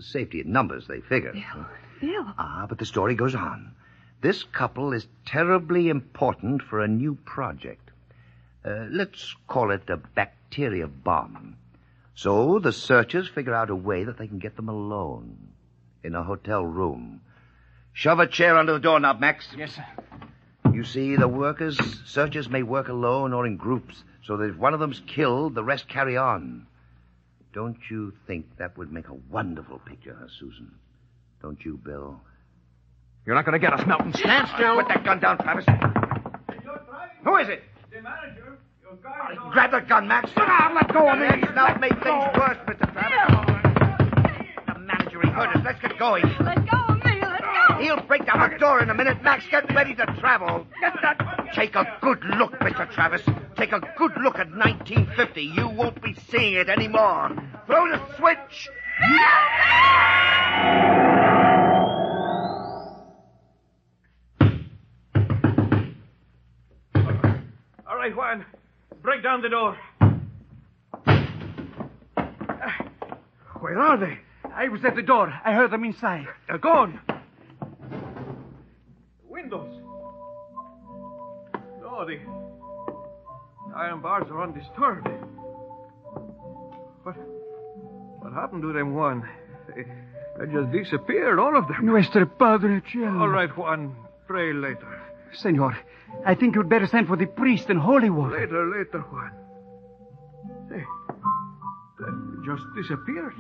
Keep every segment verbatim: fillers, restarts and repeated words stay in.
Safety in numbers, they figure. Bill, Bill. Ah, but the story goes on. This couple is terribly important for a new project. Uh, let's call it a bacteria bomb. So the searchers figure out a way that they can get them alone in a hotel room. Shove a chair under the doorknob, Max. Yes, sir. You see, the workers, searchers may work alone or in groups, so that if one of them's killed, the rest carry on. Don't you think that would make a wonderful picture, huh, Susan? Don't you, Bill? You're not going to get us, Melton. Stand still. Put that gun down, Travis. Who is it? The manager. Your guy Oh, grab that gun, Max. Ah, let go of me. He's now made things worse, Mister Travis. The manager, he heard us. Let's get going. Let go of me. Let go. He'll break down the door in a minute. Max, get ready to travel. Get that. Take a good look, Mister Travis. Take a good look at nineteen fifty. You won't be seeing it anymore. Throw the switch. All right, Juan. Break down the door. Where are they? I was at the door. I heard them inside. They're gone. Windows. No, the iron bars are undisturbed. What? What happened to them, Juan? They, they just disappeared, all of them. Nuestro Padre Cielo. All right, Juan. Pray later. Senor, I think you'd better send for the priest and holy water. Later, later, Juan. Hey, that just disappeared.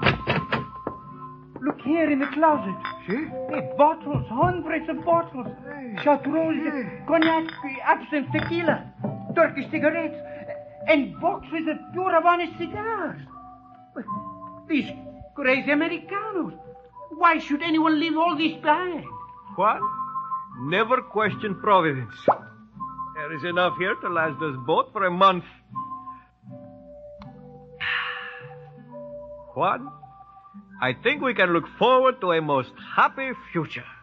Look here in the closet. See? Hey, bottles, hundreds of bottles. Hey. Chartreuse, Hey. cognac, absinthe, tequila, Turkish cigarettes, and boxes of pure Havana cigars. But these crazy Americanos. Why should anyone leave all this behind? Juan, never question providence. There is enough here to last us both for a month. Juan, I think we can look forward to a most happy future.